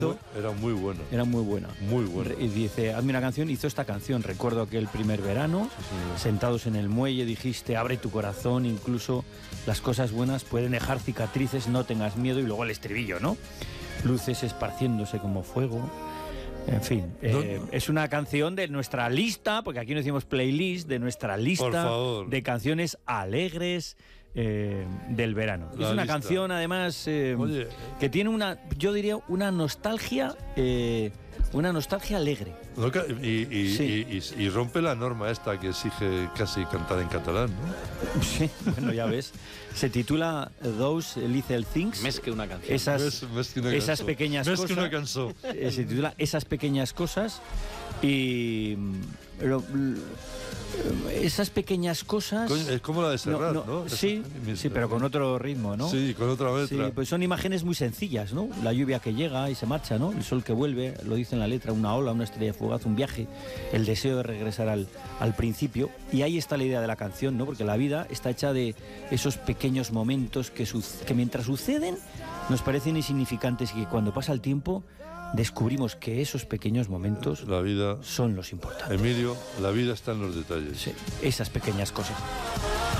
Era muy bueno. Era muy buena. Muy bueno. Y dice, hazme una canción, hizo esta canción. Recuerdo aquel primer verano, sentados en el muelle, dijiste, abre tu corazón, incluso las cosas buenas pueden dejar cicatrices, no tengas miedo, y luego el estribillo, ¿no? Luces esparciéndose como fuego. En fin, es una canción de nuestra lista, porque aquí no decimos playlist, de nuestra lista de canciones alegres del verano. Es una canción, además, que tiene yo diría, una nostalgia alegre. Y rompe la norma esta que exige casi cantar en catalán, ¿no? Sí, bueno, ya ves. Se titula Those Little Things. Més que una canción. Esas pequeñas cosas. Que una canción. Se titula Esas pequeñas cosas. Y esas pequeñas cosas... Es como la de Serrat, ¿no? Sí, pero con otro ritmo, ¿no? Sí, con otra letra. Sí, pues son imágenes muy sencillas, ¿no? La lluvia que llega y se marcha, ¿no? El sol que vuelve, lo dice en la letra, una ola, una estrella fugaz, un viaje, el deseo de regresar al principio. Y ahí está la idea de la canción, ¿no? Porque la vida está hecha de esos pequeños momentos que mientras suceden nos parecen insignificantes, y que cuando pasa el tiempo descubrimos que esos pequeños momentos la vida son los importantes. Emilio, la vida está en los detalles. Sí, esas pequeñas cosas.